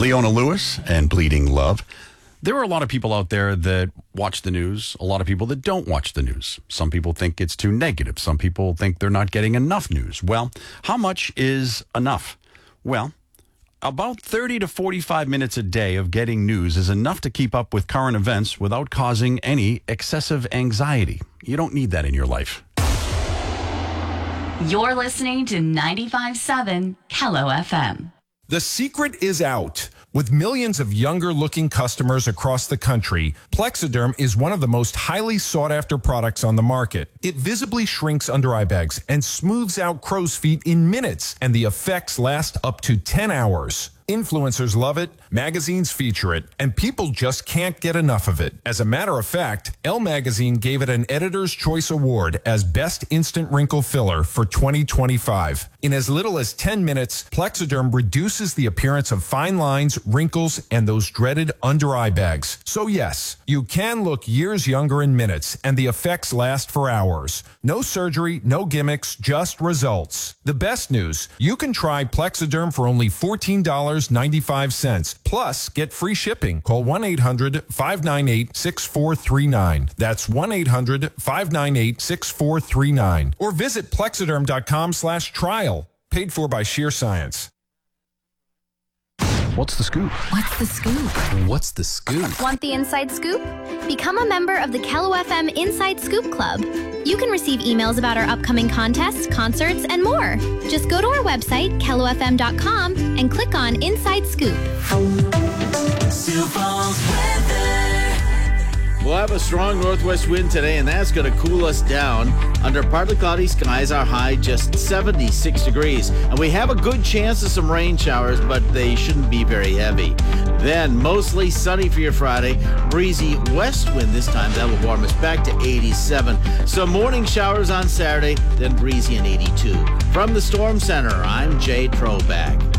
Leona Lewis and Bleeding Love. There are a lot of people out there that watch the news, a lot of people that don't watch the news. Some people think it's too negative. Some people think they're not getting enough news. Well, how much is enough? Well, about 30 to 45 minutes a day of getting news is enough to keep up with current events without causing any excessive anxiety. You don't need that in your life. You're listening to 95.7 Kello FM. The secret is out. With millions of younger-looking customers across the country, Plexiderm is one of the most highly sought-after products on the market. It visibly shrinks under-eye bags and smooths out crow's feet in minutes, and the effects last up to 10 hours. Influencers love it, magazines feature it, and people just can't get enough of it. As a matter of fact, Elle Magazine gave it an Editor's Choice Award as Best Instant Wrinkle Filler for 2025. In as little as 10 minutes, Plexiderm reduces the appearance of fine lines, wrinkles, and those dreaded under-eye bags. So yes, you can look years younger in minutes, and the effects last for hours. No surgery, no gimmicks, just results. The best news, you can try Plexiderm for only $14.95. Plus, get free shipping. Call 1-800-598-6439. That's 1-800-598-6439. Or visit plexiderm.com/trial. Paid for by Sheer Science. What's the scoop? What's the scoop? What's the scoop? Want the inside scoop? Become a member of the Kello FM Inside Scoop Club. You can receive emails about our upcoming contests, concerts, and more. Just go to our website, kellofm.com, and click on Inside Scoop. Sioux Falls weather. We'll have a strong northwest wind today, and that's going to cool us down. Under partly cloudy skies, our high just 76 degrees. And we have a good chance of some rain showers, but they shouldn't be very heavy. Then, mostly sunny for your Friday. Breezy west wind this time. That will warm us back to 87. Some morning showers on Saturday, then breezy and 82. From the Storm Center, I'm Jay Troback.